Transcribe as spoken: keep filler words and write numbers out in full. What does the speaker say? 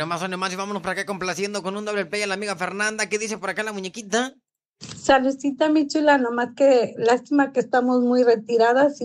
nomás, hoy nomás, y vámonos para acá complaciendo con un doble play a la amiga Fernanda. ¿Qué dice por acá la muñequita? Saludcita, mi chula, nomás que lástima que estamos muy retiradas